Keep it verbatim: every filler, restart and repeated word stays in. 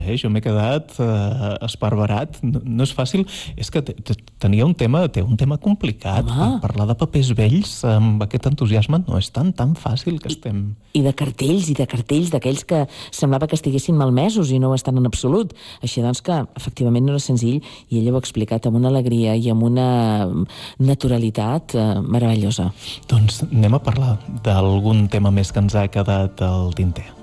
Eh, jo m'he quedat eh, esparverat, no, no és fàcil, és que te- te- tenia un tema, té un tema complicat. Home. Per parlar de papers vells amb aquest entusiasme no és tan tan fàcil que estem... I de cartells, i de cartells d'aquells que semblava que estiguessin malmesos i no ho estan en absolut. Així doncs que, efectivament, no era senzill, i ella ho ha explicat amb una alegria i amb una naturalitat eh, meravellosa. Doncs anem a parlar d'algun tema més que ens ha quedat al tinter.